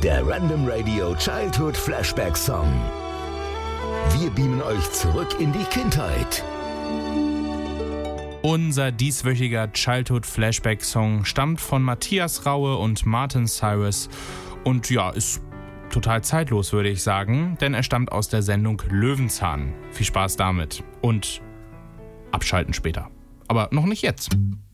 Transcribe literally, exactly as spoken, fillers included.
Der Random Radio Childhood Flashback Song. Wir beamen euch zurück in die Kindheit. Unser dieswöchiger Childhood Flashback Song stammt von Matthias Raue und Martin Cyrus und ja, ist total zeitlos, würde ich sagen, denn er stammt aus der Sendung Löwenzahn. Viel Spaß damit und abschalten später. Aber noch nicht jetzt.